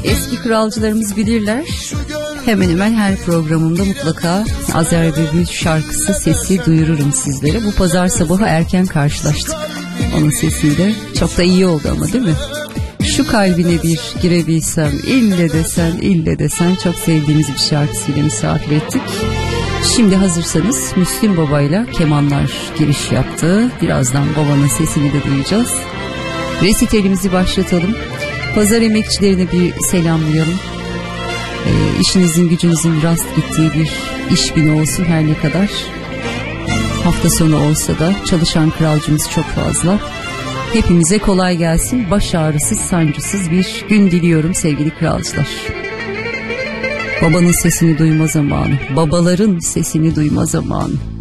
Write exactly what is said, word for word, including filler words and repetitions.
Eski kralcılarımız bilirler. Hemen hemen her programımda mutlaka Azer Bülbül şarkısı sesi duyururum sizlere. Bu pazar sabahı erken karşılaştık onun sesiyle. Çok da iyi oldu ama, değil mi? Şu kalbine bir girebilsem, ille desen, ille desen, çok sevdiğimiz bir şarkısıyla misafir ettik. Şimdi hazırsanız Müslüm Baba'yla kemanlar giriş yaptı. Birazdan babanın sesini de duyacağız. Resitalimizi başlatalım. Pazar emekçilerine bir selamlayalım. E, işinizin gücünüzün rast gittiği bir iş günü olsun her ne kadar. Hafta sonu olsa da çalışan kralcımız çok fazla. Hepimize kolay gelsin. Baş ağrısız, sancısız bir gün diliyorum sevgili kralcılar. Babanın sesini duyma zamanı. Babaların sesini duyma zamanı.